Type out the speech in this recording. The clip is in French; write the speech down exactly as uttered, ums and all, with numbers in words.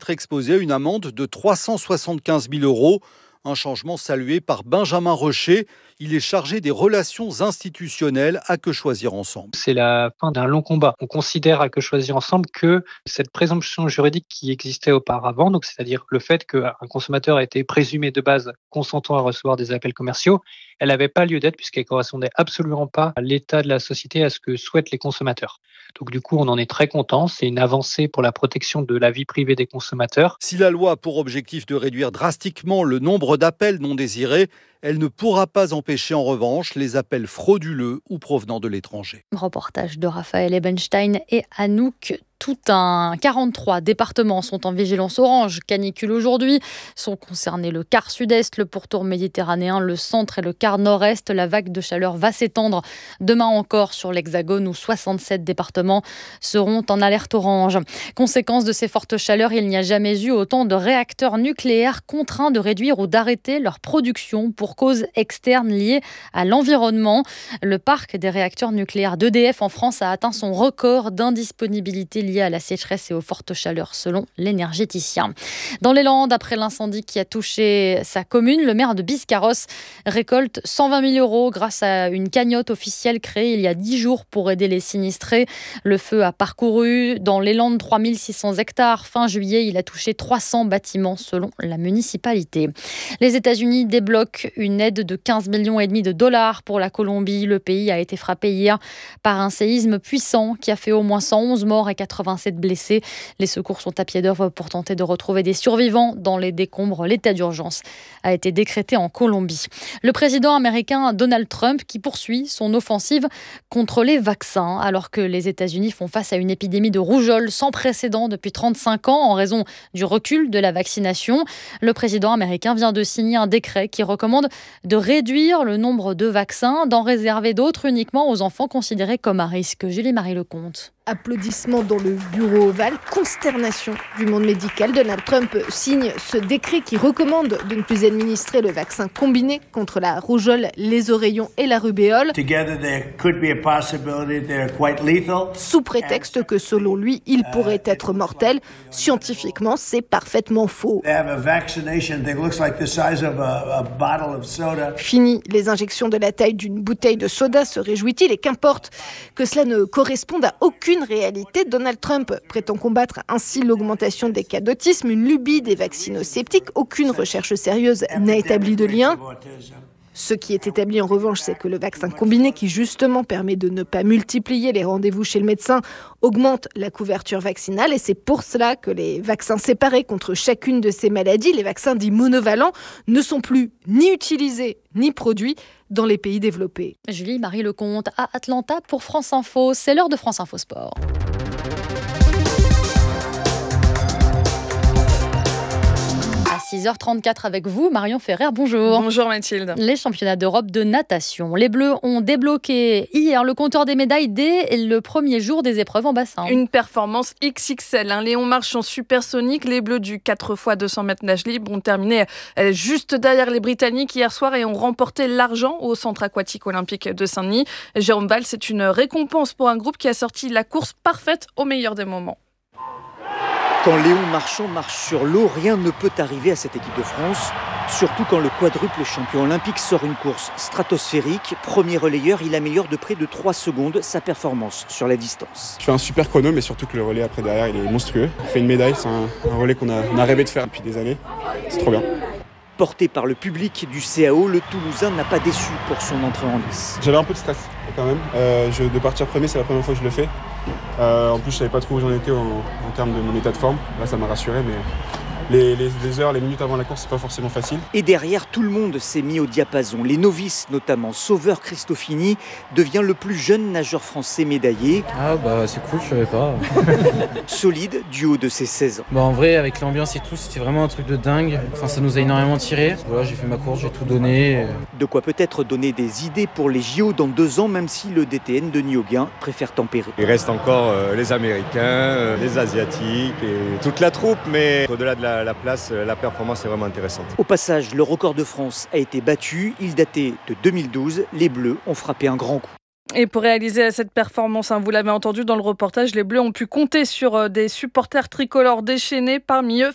être exposé à une amende de trois cent soixante-quinze mille euros. Un changement salué par Benjamin Rocher. Il est chargé des relations institutionnelles à Que Choisir Ensemble. C'est la fin d'un long combat. On considère à Que Choisir Ensemble que cette présomption juridique qui existait auparavant, donc c'est-à-dire le fait qu'un consommateur a été présumé de base consentant à recevoir des appels commerciaux, elle n'avait pas lieu d'être puisqu'elle ne correspondait absolument pas à l'état de la société, à ce que souhaitent les consommateurs. Donc du coup, on en est très content. C'est une avancée pour la protection de la vie privée des consommateurs. Si la loi a pour objectif de réduire drastiquement le nombre d'appels non désirés, elle ne pourra pas empêcher en revanche les appels frauduleux ou provenant de l'étranger. Reportage de Raphaël Ebenstein et Anouk. Tout un quarante-trois départements sont en vigilance orange. Canicule aujourd'hui. Sont concernés le quart sud-est, le pourtour méditerranéen, le centre et le quart nord-est. La vague de chaleur va s'étendre demain encore sur l'Hexagone où soixante-sept départements seront en alerte orange. Conséquence de ces fortes chaleurs, il n'y a jamais eu autant de réacteurs nucléaires contraints de réduire ou d'arrêter leur production pour causes externes liées à l'environnement. Le parc des réacteurs nucléaires d'E D F en France a atteint son record d'indisponibilité liée à la sécheresse et aux fortes chaleurs, selon l'énergéticien. Dans les Landes, après l'incendie qui a touché sa commune, le maire de Biscarrosse récolte cent vingt mille euros grâce à une cagnotte officielle créée il y a dix jours pour aider les sinistrés. Le feu a parcouru dans les Landes trois mille six cents hectares. Fin juillet, il a touché trois cents bâtiments, selon la municipalité. Les États-Unis débloquent une aide de quinze millions et demi de dollars pour la Colombie. Le pays a été frappé hier par un séisme puissant qui a fait au moins cent onze morts et quatre-vingt-sept blessés. Les secours sont à pied d'œuvre pour tenter de retrouver des survivants dans les décombres. L'état d'urgence a été décrété en Colombie. Le président américain Donald Trump qui poursuit son offensive contre les vaccins alors que les États-Unis font face à une épidémie de rougeole sans précédent depuis trente-cinq ans en raison du recul de la vaccination. Le président américain vient de signer un décret qui recommande de réduire le nombre de vaccins, d'en réserver d'autres uniquement aux enfants considérés comme à risque. Julie-Marie Lecomte. Applaudissements dans le bureau ovale, consternation du monde médical. Donald Trump signe ce décret qui recommande de ne plus administrer le vaccin combiné contre la rougeole, les oreillons et la rubéole. Sous prétexte que selon lui, il pourrait être mortel. Scientifiquement, c'est parfaitement faux. Fini les injections de la taille d'une bouteille de soda, se réjouit-il, et qu'importe que cela ne corresponde à aucune réalité. Donald Trump prétend combattre ainsi l'augmentation des cas d'autisme, une lubie des vaccinosceptiques. Aucune recherche sérieuse n'a établi de lien. Ce qui est établi en revanche, c'est que le vaccin combiné, qui justement permet de ne pas multiplier les rendez-vous chez le médecin, augmente la couverture vaccinale. Et c'est pour cela que les vaccins séparés contre chacune de ces maladies, les vaccins dits monovalents, ne sont plus ni utilisés ni produits dans les pays développés. Julie-Marie Lecomte à Atlanta pour France Info. C'est l'heure de France Info Sport. six heures trente-quatre avec vous, Marion Ferrer, bonjour. Bonjour Mathilde. Les championnats d'Europe de natation. Les Bleus ont débloqué hier le compteur des médailles dès le premier jour des épreuves en bassin. Une performance X X L. Hein. Léon Marche en supersonique. Les Bleus du quatre fois deux cents mètres nage libre ont terminé juste derrière les Britanniques hier soir et ont remporté l'argent au centre aquatique olympique de Saint-Denis. Jérôme Valls, c'est une récompense pour un groupe qui a sorti la course parfaite au meilleur des moments. Quand Léon Marchand marche sur l'eau, rien ne peut arriver à cette équipe de France. Surtout quand le quadruple champion olympique sort une course stratosphérique. Premier relayeur, il améliore de près de trois secondes sa performance sur la distance. Je fais un super chrono, mais surtout que le relais après derrière, il est monstrueux. Il fait une médaille, c'est un, un relais qu'on a, on a rêvé de faire depuis des années. C'est trop bien. Porté par le public du C A O, le Toulousain n'a pas déçu pour son entrée en lice. J'avais un peu de stress quand même. Euh, je, de partir premier, c'est la première fois que je le fais. Euh, en plus, je savais pas trop où j'en étais en, en termes de mon état de forme. Là, ça m'a rassuré, mais les, les, les heures, les minutes avant la course, c'est pas forcément facile. Et derrière, tout le monde s'est mis au diapason. Les novices, notamment Sauveur Christofini, devient le plus jeune nageur français médaillé. Ah bah c'est cool, je savais pas. Solide du haut de ses seize ans. Bah en vrai, avec l'ambiance et tout, c'était vraiment un truc de dingue. Enfin, ça nous a énormément tiré. Voilà, j'ai fait ma course, j'ai tout donné. De quoi peut-être donner des idées pour les J O dans deux ans, même si le D T N Denis Auguin préfère tempérer. Il reste encore euh, les Américains, euh, les Asiatiques et toute la troupe, mais au-delà de la, la place, la performance est vraiment intéressante. Au passage, le record de France a été battu. Il datait de deux mille douze. Les Bleus ont frappé un grand coup. Et pour réaliser cette performance, hein, vous l'avez entendu dans le reportage, les Bleus ont pu compter sur euh, des supporters tricolores déchaînés, parmi eux